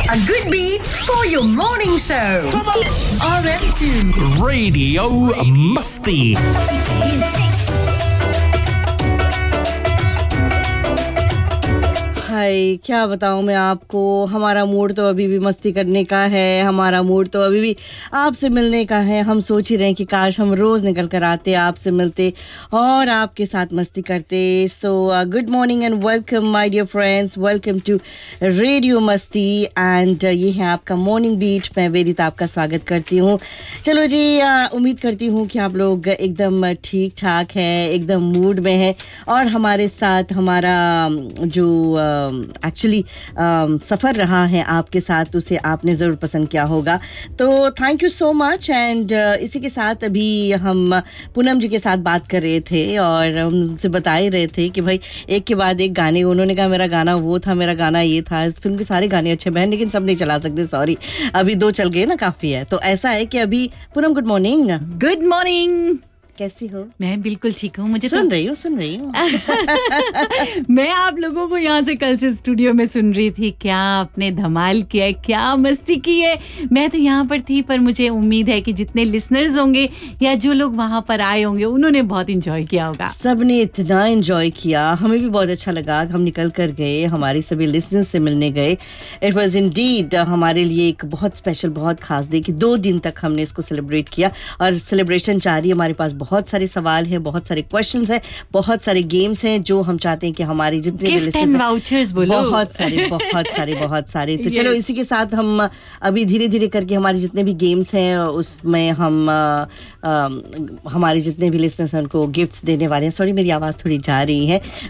A good beat for your morning show. RM2 Radio Musti. हाय क्या बताऊं मैं आपको हमारा मूड तो अभी भी मस्ती करने का है हमारा मूड तो अभी भी आपसे मिलने का है हम सोच ही रहे हैं कि काश हम रोज़ निकल कर आते आपसे मिलते और आपके साथ मस्ती करते so good morning and welcome my dear friends welcome to radio मस्ती एंड ये है आपका मॉर्निंग बीट मैं वेदिता आपका स्वागत करती हूँ चलो जी उम्मीद करती हूँ कि आप लोग एकदम ठीक ठाक हैं एकदम मूड में हैं और हमारे साथ हमारा जो एक्चुअली सफ़र रहा है आपके साथ उसे आपने ज़रूर पसंद किया होगा तो thank you so much and इसी के साथ अभी हम पूनम जी के साथ बात कर रहे थे और उनसे बता ही रहे थे कि भाई एक के बाद एक गाने उन्होंने कहा मेरा गाना वो था मेरा गाना ये था इस फिल्म के सारे गाने अच्छे बहन लेकिन सब नहीं चला सकते सॉरी अभी 2 चल गए ना काफ़ी है तो ऐसा है कि अभी Poonam good morning good morning कैसी हो मैं बिल्कुल ठीक हूँ मुझे सुन रही हूँ मैं आप लोगों को यहाँ से कल से स्टूडियो में सुन रही थी क्या आपने धमाल किया है क्या मस्ती की है मैं तो यहाँ पर थी पर मुझे उम्मीद है कि जितने लिसनर्स होंगे या जो लोग वहाँ पर आए होंगे उन्होंने बहुत इंजॉय किया होगा सबने इतना इंजॉय किया हमें भी बहुत अच्छा लगा हम निकल कर गए हमारी सभी लिसनर्स से मिलने गए इट वाज इंडीड हमारे लिए एक बहुत स्पेशल बहुत खास डे कि 2 दिन तक हमने इसको सेलिब्रेट किया और सेलिब्रेशन जारी हमारे पास बहुत सारे सवाल हैं बहुत सारे क्वेश्चंस हैं बहुत सारे गेम्स हैं जो हम चाहते हैं कि हमारी जितने गिफ्ट एंड वाउचर्स बोलो बहुत सारे तो चलो इसी के साथ हम अभी धीरे-धीरे करके हमारे जितने भी गेम्स हैं उसमें हम हमारे जितने भी लिसनर्स हैं उनको गिफ्ट्स देने वाले हैं सॉरी मेरी आवाज़ थोड़ी जा रही है